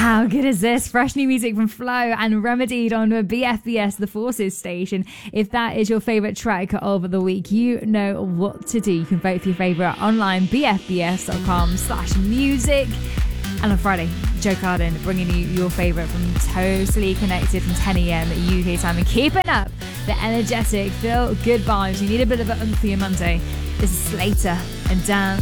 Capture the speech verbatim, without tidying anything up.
How good is this? Fresh new music from Flo and Remedied on B F B S, the Forces station. If that is your favourite track of the week, you know what to do. You can vote for your favourite online, bfbs.com slash music. And on Friday, Joe Carden bringing you your favourite from Totally Connected from ten a.m. U K time. And keeping up the energetic, feel good vibes. You need a bit of an oomph for your Monday. This is Slater and Dance.